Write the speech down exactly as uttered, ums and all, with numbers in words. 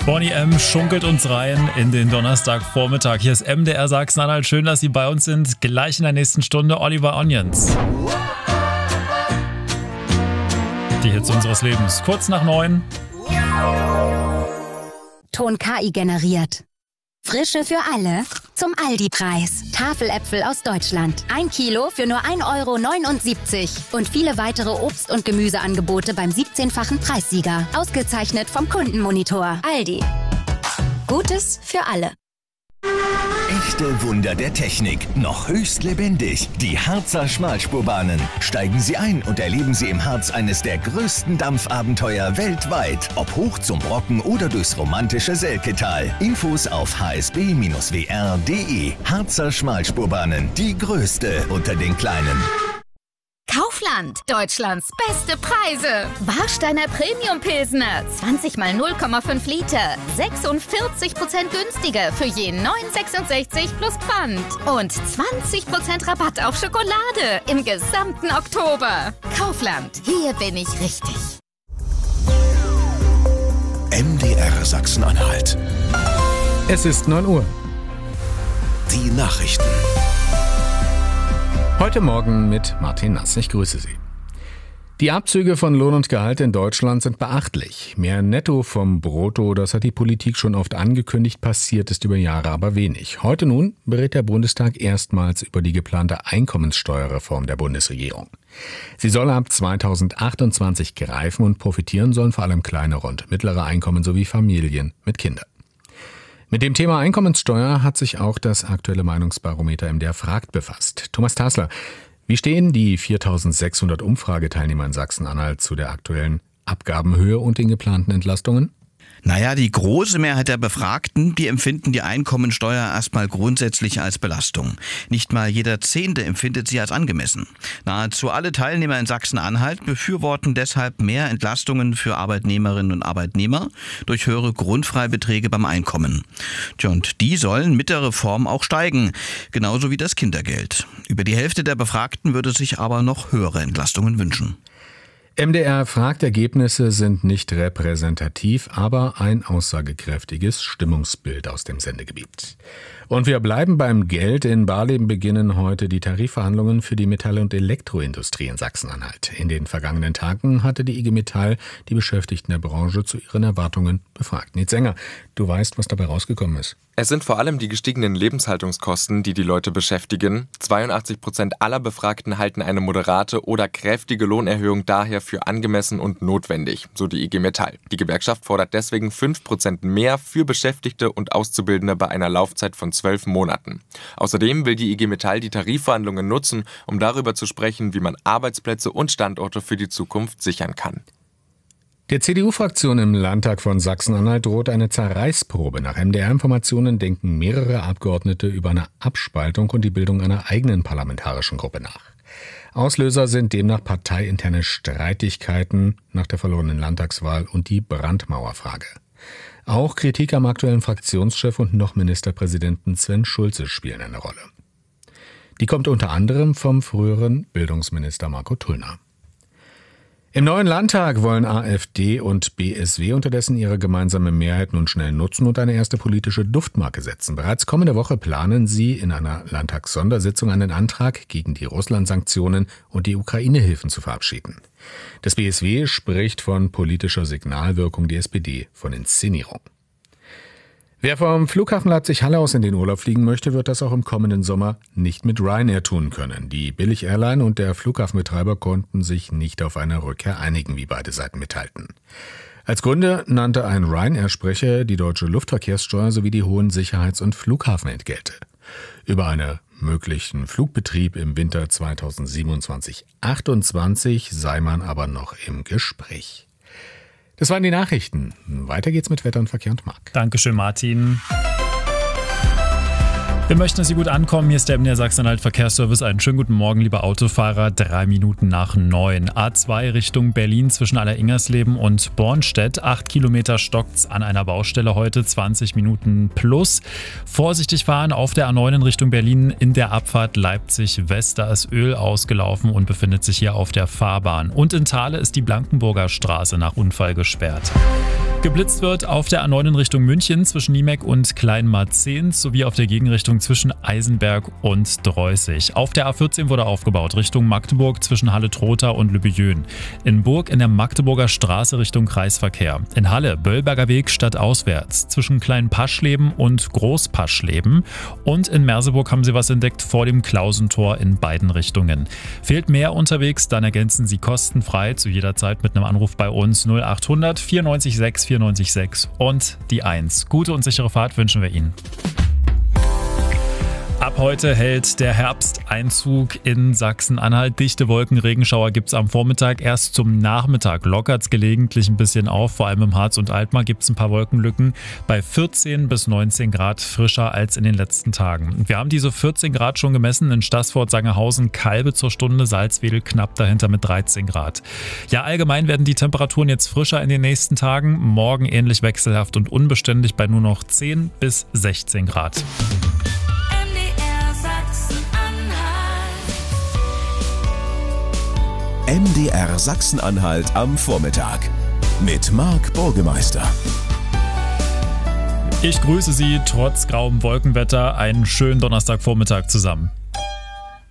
Bonnie M. schunkelt uns rein in den Donnerstagvormittag. Hier ist M D R Sachsen-Anhalt. Schön, dass Sie bei uns sind. Gleich in der nächsten Stunde Oliver Onions. Die Hits unseres Lebens. Kurz nach neun. Ton K I generiert. Frische für alle zum Aldi-Preis. Tafeläpfel aus Deutschland. Ein Kilo für nur ein Euro neunundsiebzig. Und viele weitere Obst- und Gemüseangebote beim siebzehnfachen Preissieger. Ausgezeichnet vom Kundenmonitor. Aldi. Gutes für alle. Echte Wunder der Technik, noch höchst lebendig. Die Harzer Schmalspurbahnen. Steigen Sie ein und erleben Sie im Harz eines der größten Dampfabenteuer weltweit. Ob hoch zum Brocken oder durchs romantische Selketal. Infos auf h s b Bindestrich w r punkt d e. Harzer Schmalspurbahnen, die größte unter den kleinen. Kaufland, Deutschlands beste Preise. Warsteiner Premium Pilsner, zwanzig mal null Komma fünf Liter, sechsundvierzig Prozent günstiger für je neun Euro sechsundsechzig plus Pfand. Und zwanzig Prozent Rabatt auf Schokolade im gesamten Oktober. Kaufland, hier bin ich richtig. M D R Sachsen-Anhalt. Es ist neun Uhr. Die Nachrichten. Heute Morgen mit Martin Nass. Ich grüße Sie. Die Abzüge von Lohn und Gehalt in Deutschland sind beachtlich. Mehr Netto vom Brutto, das hat die Politik schon oft angekündigt, passiert ist über Jahre aber wenig. Heute nun berät der Bundestag erstmals über die geplante Einkommenssteuerreform der Bundesregierung. Sie soll ab zweitausendachtundzwanzig greifen und profitieren sollen vor allem kleinere und mittlere Einkommen sowie Familien mit Kindern. Mit dem Thema Einkommenssteuer hat sich auch das aktuelle Meinungsbarometer M D R fragt befasst. Thomas Tasler, wie stehen die viertausendsechshundert Umfrageteilnehmer in Sachsen-Anhalt zu der aktuellen Abgabenhöhe und den geplanten Entlastungen? Naja, die große Mehrheit der Befragten, die empfinden die Einkommensteuer erstmal grundsätzlich als Belastung. Nicht mal jeder Zehnte empfindet sie als angemessen. Nahezu alle Teilnehmer in Sachsen-Anhalt befürworten deshalb mehr Entlastungen für Arbeitnehmerinnen und Arbeitnehmer durch höhere Grundfreibeträge beim Einkommen. Tja, und die sollen mit der Reform auch steigen, genauso wie das Kindergeld. Über die Hälfte der Befragten würde sich aber noch höhere Entlastungen wünschen. M D R-Fragtergebnisse sind nicht repräsentativ, aber ein aussagekräftiges Stimmungsbild aus dem Sendegebiet. Und wir bleiben beim Geld. In Barleben beginnen heute die Tarifverhandlungen für die Metall- und Elektroindustrie in Sachsen-Anhalt. In den vergangenen Tagen hatte die I G Metall die Beschäftigten der Branche zu ihren Erwartungen befragt. Nils Sänger, du weißt, was dabei rausgekommen ist. Es sind vor allem die gestiegenen Lebenshaltungskosten, die die Leute beschäftigen. zweiundachtzig Prozent aller Befragten halten eine moderate oder kräftige Lohnerhöhung daher für angemessen und notwendig, so die I G Metall. Die Gewerkschaft fordert deswegen fünf Prozent mehr für Beschäftigte und Auszubildende bei einer Laufzeit von zwölf Monaten. Außerdem will die I G Metall die Tarifverhandlungen nutzen, um darüber zu sprechen, wie man Arbeitsplätze und Standorte für die Zukunft sichern kann. Der C D U-Fraktion im Landtag von Sachsen-Anhalt droht eine Zerreißprobe. Nach M D R-Informationen denken mehrere Abgeordnete über eine Abspaltung und die Bildung einer eigenen parlamentarischen Gruppe nach. Auslöser sind demnach parteiinterne Streitigkeiten nach der verlorenen Landtagswahl und die Brandmauerfrage. Auch Kritik am aktuellen Fraktionschef und noch Ministerpräsidenten Sven Schulze spielen eine Rolle. Die kommt unter anderem vom früheren Bildungsminister Marco Tullner. Im neuen Landtag wollen AfD und B S W unterdessen ihre gemeinsame Mehrheit nun schnell nutzen und eine erste politische Duftmarke setzen. Bereits kommende Woche planen sie in einer Landtagssondersitzung einen Antrag gegen die Russland-Sanktionen und die Ukraine-Hilfen zu verabschieden. Das B S W spricht von politischer Signalwirkung, die S P D von Inszenierung. Wer vom Flughafen Leipzig-Halle aus in den Urlaub fliegen möchte, wird das auch im kommenden Sommer nicht mit Ryanair tun können. Die Billig-Airline und der Flughafenbetreiber konnten sich nicht auf eine Rückkehr einigen, wie beide Seiten mitteilten. Als Gründe nannte ein Ryanair-Sprecher die deutsche Luftverkehrssteuer sowie die hohen Sicherheits- und Flughafenentgelte. Über einen möglichen Flugbetrieb im Winter zweitausendsiebenundzwanzig achtundzwanzig sei man aber noch im Gespräch. Das waren die Nachrichten. Weiter geht's mit Wetter und Verkehr und Marc. Dankeschön, Martin. Wir möchten, dass Sie gut ankommen. Hier ist der M D R Sachsen-Anhalt Verkehrsservice. Einen schönen guten Morgen, liebe Autofahrer. Drei Minuten nach neun. A zwei Richtung Berlin zwischen Aller-Ingersleben und Bornstedt. Acht Kilometer stockt's an einer Baustelle heute. zwanzig Minuten plus. Vorsichtig fahren auf der A neun in Richtung Berlin in der Abfahrt Leipzig West. Da ist Öl ausgelaufen und befindet sich hier auf der Fahrbahn. Und in Thale ist die Blankenburger Straße nach Unfall gesperrt. Geblitzt wird auf der A neun in Richtung München zwischen Niemek und Kleinmarzehns sowie auf der Gegenrichtung zwischen Eisenberg und Dreußig. Auf der A vierzehn wurde aufgebaut Richtung Magdeburg zwischen Halle-Trotha und Lübbe-Jön. In Burg in der Magdeburger Straße Richtung Kreisverkehr. In Halle Böllberger Weg stadtauswärts zwischen Klein-Paschleben und Groß-Paschleben. Und in Merseburg haben sie was entdeckt vor dem Klausentor in beiden Richtungen. Fehlt mehr unterwegs, dann ergänzen Sie kostenfrei zu jeder Zeit mit einem Anruf bei uns null achthundert vierundneunzig sechs vierundneunzig sechs und die eins. Gute und sichere Fahrt wünschen wir Ihnen. Ab heute hält der Herbsteinzug in Sachsen-Anhalt. Dichte Wolken, Regenschauer gibt es am Vormittag. Erst zum Nachmittag lockert es gelegentlich ein bisschen auf. Vor allem im Harz und Altmark gibt es ein paar Wolkenlücken. Bei vierzehn bis neunzehn Grad frischer als in den letzten Tagen. Wir haben diese vierzehn Grad schon gemessen in Staßfurt, Sangerhausen, Kalbe zur Stunde, Salzwedel knapp dahinter mit dreizehn Grad. Ja, allgemein werden die Temperaturen jetzt frischer in den nächsten Tagen. Morgen ähnlich wechselhaft und unbeständig bei nur noch zehn bis sechzehn Grad. M D R Sachsen-Anhalt am Vormittag mit Marc Burgemeister. Ich grüße Sie trotz grauem Wolkenwetter. Einen schönen Donnerstagvormittag zusammen.